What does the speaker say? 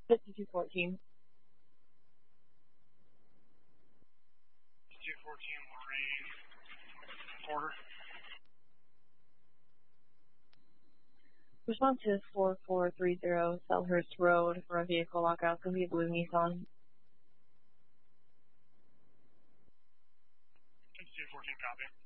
5214. 5214, Lorraine. Order. Response to 4430 Selhurst Road for a vehicle lockout. It's going to be a blue Nissan. 5214, copy.